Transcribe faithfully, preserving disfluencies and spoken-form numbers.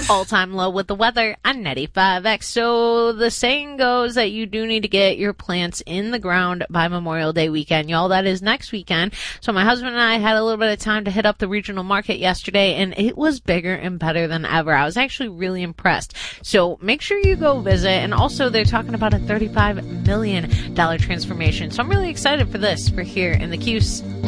all-time low with the weather on ninety-five X. So the saying goes that you do need to get your plants in the ground by Memorial Day weekend, y'all. That is next weekend. So my husband and I had a little bit of time to hit up the regional market yesterday, and it was bigger and better than ever. I was actually really impressed. So make sure you go visit. And also, they're talking about a thirty-five million dollars transformation. So I'm really excited for this for here in the Cuse.